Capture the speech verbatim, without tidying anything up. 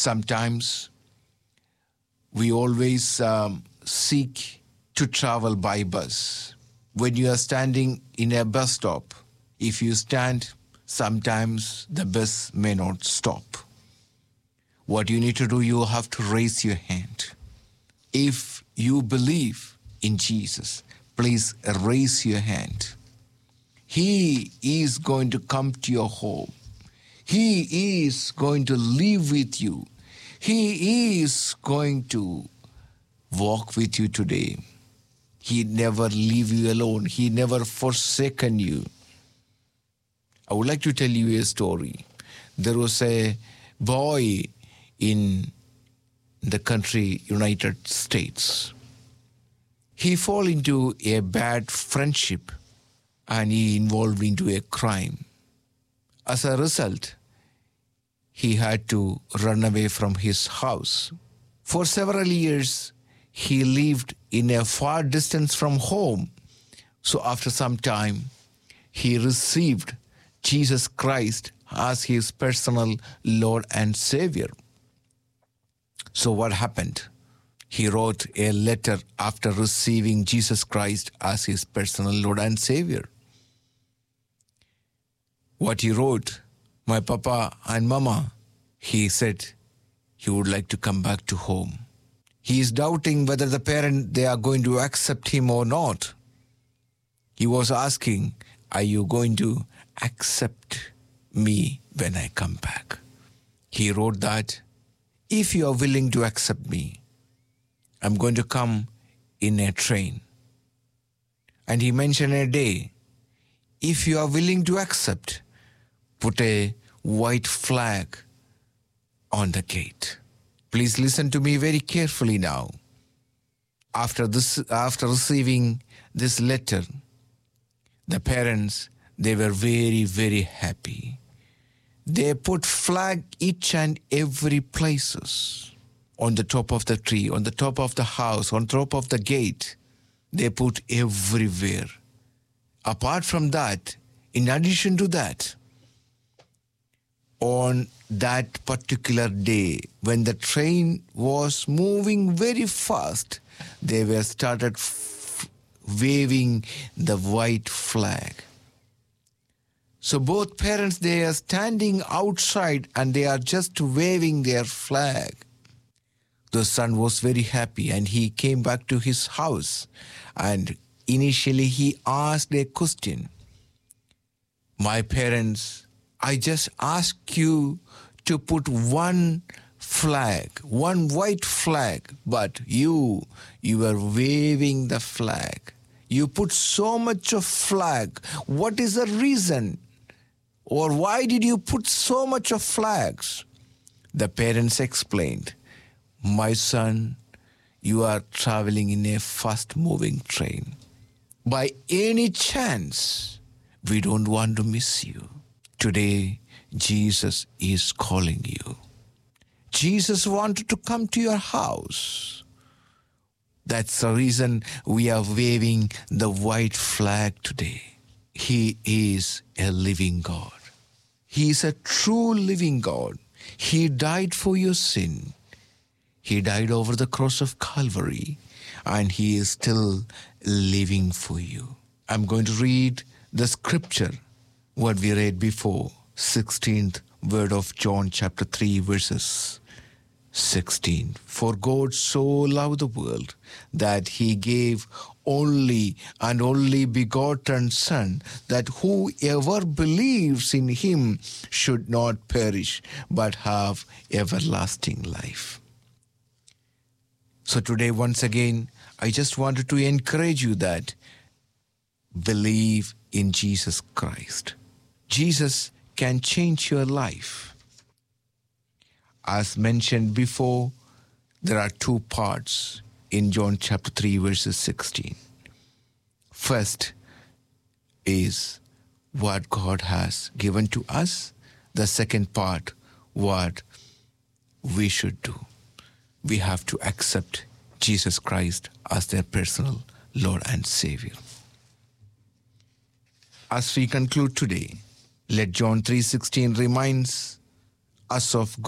Sometimes we always um, seek to travel by bus. When you are standing in a bus stop, if you stand, sometimes the bus may not stop. What you need to do, you have to raise your hand. If you believe in Jesus, please raise your hand. He is going to come to your home. He is going to live with you. He is going to walk with you today. He never leave you alone. He never forsaken you. I would like to tell you a story. There was a boy in the country United States. He fall into a bad friendship and he involved into a crime. As a result, he had to run away from his house. For several years, he lived in a far distance from home. So after some time, he received Jesus Christ as his personal Lord and Savior. So what happened? He wrote a letter after receiving Jesus Christ as his personal Lord and Savior. What he wrote, my papa and mama, he said he would like to come back to home. He is doubting whether the parent, they are going to accept him or not. He was asking, are you going to accept me when I come back? He wrote that, if you are willing to accept me, I'm going to come in a train. And he mentioned a day, if you are willing to accept, put a white flag on the gate. Please listen to me very carefully now. After this, after receiving this letter, the parents, they were very, very happy. They put flag each and every places. On the top of the tree, on the top of the house, on top of the gate. They put everywhere. Apart from that, in addition to that, on that particular day, when the train was moving very fast, they were started f- waving the white flag. So both parents, they are standing outside and they are just waving their flag. The son was very happy and he came back to his house. And initially he asked a question. My parents, I just asked you to put one flag, one white flag, but you, you were waving the flag. You put so much of flag. What is the reason? Or why did you put so much of flags? The parents explained, my son, you are traveling in a fast-moving train. By any chance, we don't want to miss you. Today, Jesus is calling you. Jesus wanted to come to your house. That's the reason we are waving the white flag today. He is a living God. He is a true living God. He died for your sin. He died over the cross of Calvary, and he is still living for you. I'm going to read the scripture, what we read before, sixteenth word of John chapter three, verses sixteen. For God so loved the world that he gave only and only begotten Son, that whoever believes in him should not perish, but have everlasting life. So today, once again, I just wanted to encourage you that believe in Jesus Christ. Jesus can change your life. As mentioned before, there are two parts in John chapter three, verses sixteen. First is what God has given to us. The second part, what we should do. We have to accept Jesus Christ as their personal Lord and Savior. As we conclude today, let John three sixteen reminds us of